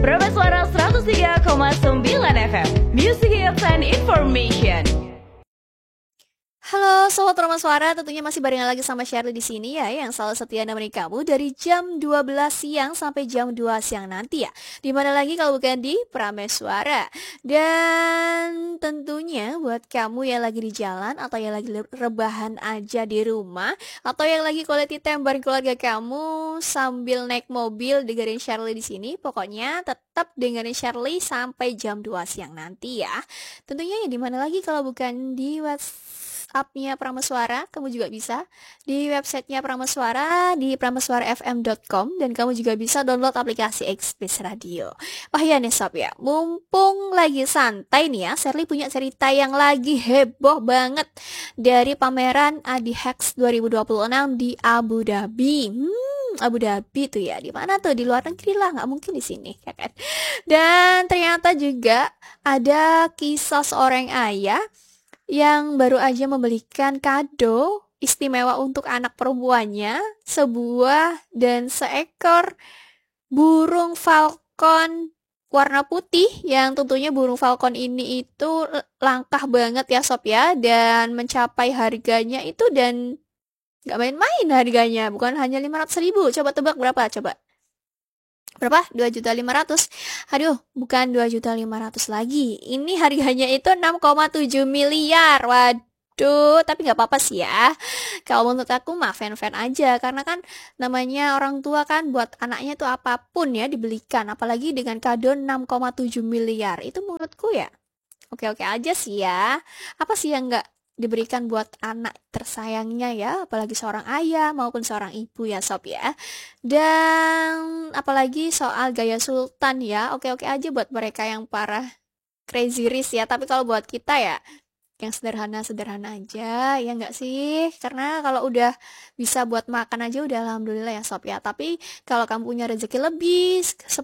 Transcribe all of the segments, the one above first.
Prameswara 103,9 FM. Music Hits and Information. Halo Sobat Prameswara, tentunya masih barengan lagi sama Shirley di sini ya, yang selalu setia nemenin kamu dari jam 12 siang sampai jam 2 siang nanti ya. Dimana lagi kalau bukan di Prameswara. Dan tentunya buat kamu yang lagi di jalan atau yang lagi rebahan aja di rumah, atau yang lagi quality time bareng keluarga kamu sambil naik mobil dengerin Shirley di sini, pokoknya tetap dengerin Shirley sampai jam 2 siang nanti ya. Tentunya ya dimana lagi kalau bukan di WhatsApp-nya Prameswara, kamu juga bisa di websitenya Prameswara di prameswarafm.com, dan kamu juga bisa download aplikasi Express Radio. Oh ya nih Sob ya, mumpung lagi santai nih ya, Shirley punya cerita yang lagi heboh banget dari pameran ADIHEX 2026 di Abu Dhabi. Abu Dhabi tuh ya, di mana tuh, di luar negeri lah, nggak mungkin di sini ya kan. Dan ternyata juga ada kisah seorang ayah yang baru aja membelikan kado istimewa untuk anak perempuannya, sebuah dan seekor burung falcon warna putih, yang tentunya burung falcon ini itu langkah banget ya Sob ya, dan mencapai harganya itu dan gak main-main harganya, bukan hanya 500.000. Coba tebak berapa, coba. Berapa? 2.500.000. Aduh, bukan 2.500.000 lagi. Ini harganya itu 6,7 miliar. Waduh, tapi nggak apa-apa sih ya. Kalau menurut aku mah fan-fan aja, karena kan namanya orang tua kan buat anaknya tuh apapun ya dibelikan, apalagi dengan kado 6,7 miliar. Itu menurutku ya oke-oke aja sih ya. Apa sih yang nggak diberikan buat anak tersayangnya ya, apalagi seorang ayah maupun seorang ibu ya Sob ya. Dan apalagi soal gaya sultan ya, oke-oke aja buat mereka yang parah crazy rich ya, tapi kalau buat kita ya yang sederhana-sederhana aja ya nggak sih, karena kalau udah bisa buat makan aja udah alhamdulillah ya Sob ya. Tapi kalau kamu punya rezeki lebih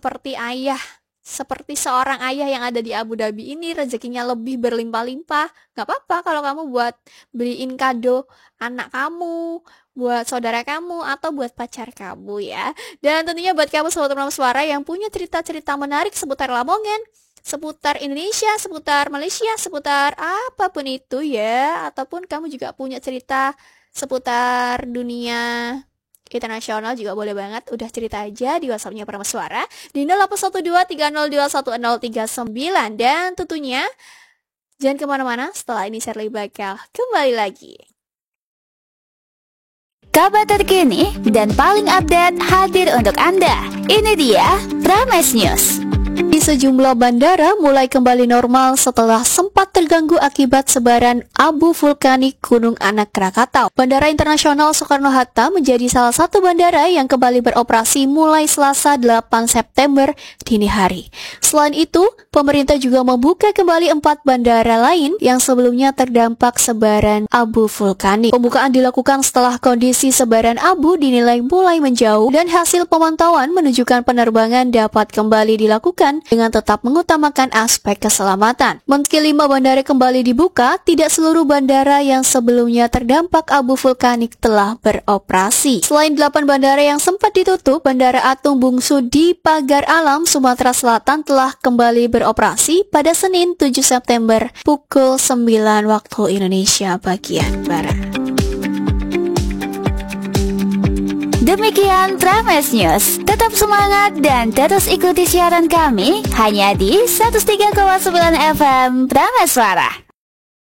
seperti seorang ayah yang ada di Abu Dhabi ini, rezekinya lebih berlimpah-limpah, gak apa-apa kalau kamu buat beliin kado anak kamu, buat saudara kamu, atau buat pacar kamu ya. Dan tentunya buat kamu Sobat Prameswara yang punya cerita-cerita menarik seputar Lamongan, seputar Indonesia, seputar Malaysia, seputar apapun itu ya, ataupun kamu juga punya cerita seputar dunia internasional juga boleh banget, udah cerita aja di WhatsApp-nya Prameswara di 0812302139. Dan tentunya jangan kemana-mana, setelah ini Shirley bakal kembali lagi. Kabar terkini dan paling update hadir untuk Anda. Ini dia Prames News. Di sejumlah bandara mulai kembali normal setelah sempat terganggu akibat sebaran abu vulkanik Gunung Anak Krakatau. Bandara Internasional Soekarno-Hatta menjadi salah satu bandara yang kembali beroperasi mulai Selasa 8 September dini hari. Selain itu, pemerintah juga membuka kembali 4 bandara lain yang sebelumnya terdampak sebaran abu vulkanik. Pembukaan dilakukan setelah kondisi sebaran abu dinilai mulai menjauh dan hasil pemantauan menunjukkan penerbangan dapat kembali dilakukan dengan tetap mengutamakan aspek keselamatan. Meski 5 bandara kembali dibuka, tidak seluruh bandara yang sebelumnya terdampak abu vulkanik telah beroperasi. Selain 8 bandara yang sempat ditutup, Bandara Atung Bungsu di Pagar Alam, Sumatera Selatan telah kembali beroperasi pada Senin 7 September pukul 9 waktu Indonesia bagian Barat. Demikian Prames News. Tetap semangat dan terus ikuti siaran kami hanya di 103,9 FM Prameswara.